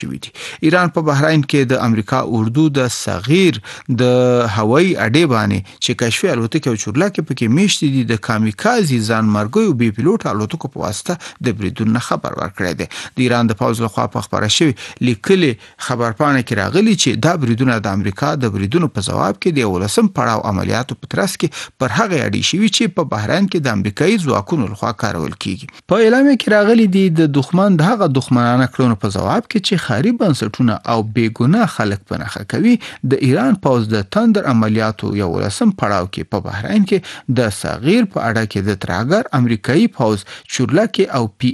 ایران په بحرین کې د امریکا اردو د صغیر د هوایي اډې باندې چې کشفي الوتکې او چورلکې پکې میشتې دي د کامیکازي ځانمرګیو بې پیلوټ الوتکو په واسطه د بریدونو خبر ورکړی دی. د ایران د پوځ لخوا په خبره شوی لیکلي خبرپاڼه کې راغلي چې دا بریدونه د امریکا د بریدونو په ځواب کې د 11م پړاو عملیاتو په ترڅ کې پر هغه اډې شوي چې په بحرین کې د امریکایي ځواکونو لخوا کارول کیږي. په اعلامیه کې راغلي دي د دښمن د هغه دښمنانه کړنو په ځواب کې چې خاري بنسټونه او بیګناه خلک په نښه کوي د ایران پوځ د تندر عملیاتو 11م پړاو کې په بحرین کې د صغیر په اړه کې د تراګر امریکایي پوځ چورلکې او پی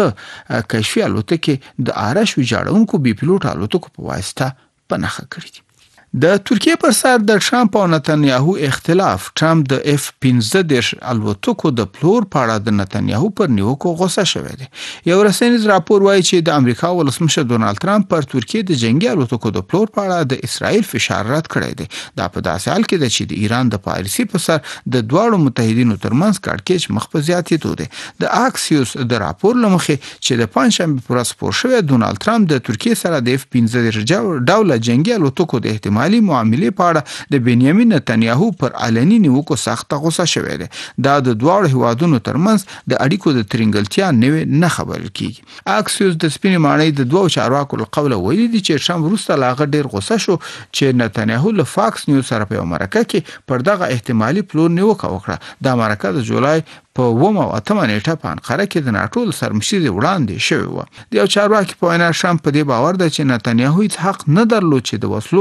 8 کشفي الوتکې د آرش ویجاړونکو بي پیلوټ الوتکو په واسطه په نښه کړې دي. د ترکیه پر سر د ټرمپ او نتنیاهو اختلاف. ټرمپ د F-15 الوتکو د پلور په اړه د نتنیاهو پر نیوکو غوسه شوی دی. یو رسنیز راپور وایي چې د امریکا ولسمشر ډونالد ټرمپ پر ترکیه د جنگي الوتکو د پلور په اړه د اسرائیل فشار رد کړی دی. دا په داسې حال کې ده چې د ایران د پالیسي په سر د دواړو متحدینو ترمنځ کړکېچ مخ په زیاتېدو دی. د اکسیوس د راپور لمخې چې د پنځشنبه پر ورځ خپور شوی ډونالد ټرمپ د ترکیه سره د F-15 ډوله جنگي الوتکو د احتمالي معاملې په اړه د بنیامین نتنیاهو پر علني نیوکو سخت غوسه شوی دی. دا د دواړو هیوادونو ترمنځ د اړیکو د ترنګلتیا نوې نه خبرل کیږي. اکسیوس د سپینې ماڼۍ د دوه چارواکو له قوله ویلي دي چې ټرمپ وروسته لا ډیر غوسه شو چې نتنیاهو له فاکس نیوز سره په مرکه کې پر دغه احتمالي پلور نیوکه وکړه. دا مرکه د جولای په 8 نیټه په انقره کې د ناتو سرمشري وړاندې شوی و. د یو چارواکي په وینا ټرمپ په دې باور ده چې نتنیاهو هیڅ حق نه درلود چې د وسلو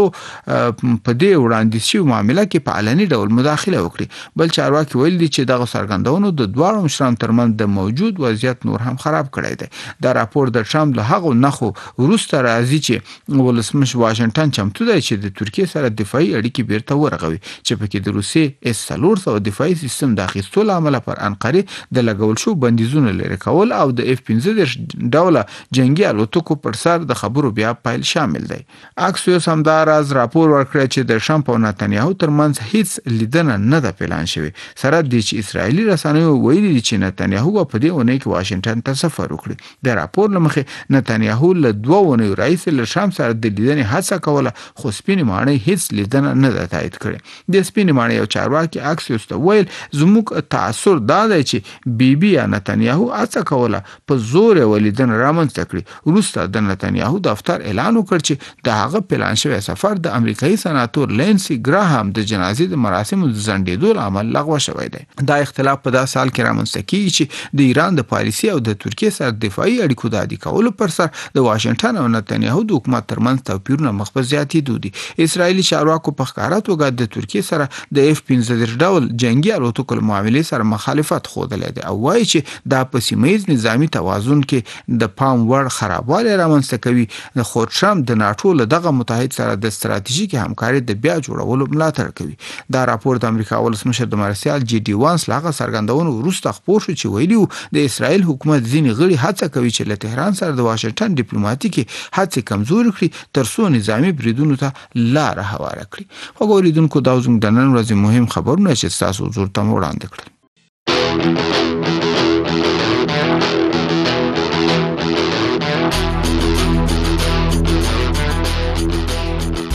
په دې وړاندې شوی معاملې کې په علني ډول مداخله وکړي. بل چارواکي ویل دي چې دغه څرګندونو د دواړو مشرانو ترمنځ د موجود وضعیت نور هم خراب کړی دی. دا راپور د ټرمپ له هغو نخو وروسته راځي چې ولسمشر واشنگټن چمتو دی چې د ترکیه سره دفاعي اړیکې بیرته ورغوي چې پکې د روسیې S-400 دفاعي سیستم د اخیستلو عمله پر انقره د لګول شو بندیزونه لري کول او د F-15 ډوله جنگي الوتکو پر سر د خبرو بیا پایل شامل دی. اکسیوس هم دا راز راپور ورکړی چې د ټرمپ او نتنیاهو ترمنځ هیڅ لیدنه نه ده پلان شوی. سره د اسرایلی رسنیو ویلي دي چې نتنیاهو په دې اونۍ کې واشنگټن ته سفر وکړي. د راپور لمخې نتنیاهو له 2 اونیو رئیس له ټرمپ سره د لیدنې هڅه کوله خو سپینې ماڼۍ هیڅ لیدنه نه ده تایید کړې. د سپینې ماڼۍ یو چارواکي اکسیوس ته ویل زموږ تاثر دا دی چې بی یا نتنیاهو هڅه کوله په زور ولیدنه رامنځته کړي. وروسته د نتنیاهو دفتر اعلان وکړ چې د هغه پلان شوی سفر د امریکایي سناتور لینسی ګراهام د جنازې د مراسمو د ځنډېدو عمل لغوه شوی دی. دا اختلاف په داسې حال کې رامنځته کیږي چې د ایران د پالیسي او د ترکیه سره دفاعي اړیکو د عادي کولو پر سر د واشنگټن او نتنیاهو د حکومت ترمنځ توپیرونه مخ په زیاتېدو دي. اسرایلی چارواکو په ښکاره توګه د ترکیه سره د F-15 ډول جنگي الوتکو معاملې سره مخالفت خوده دی او وایي چې دا په سیمه‌ییز نظامی توازن کې د پام وړ خرابوالی رامنځته کوي. خو ټرمپ د ناتو له دغه متحد سره د ستراتیژیکي همکاري د بیا جوړولو ملاتړ کوي. دا راپور د امریکا ولسمشر د مارشال جی ډي وانس له څرګندونو وروسته خپور شو چې ویلي د اسرایل حکومت ځینې غړي هڅه کوي چې له تهران سره د واشنگټن ډیپلوماټیکي هڅې کمزوري کړي ترڅو نظامی بریدونو ته لار هواره کړي. وګوریدونکو دا زموږ د نن ورځې مهم خبرونه چې تاسو حضور ته وړاندې کړل.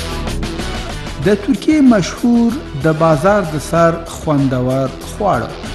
د ترکیه مشهور د بازار د سر خوندور خواړه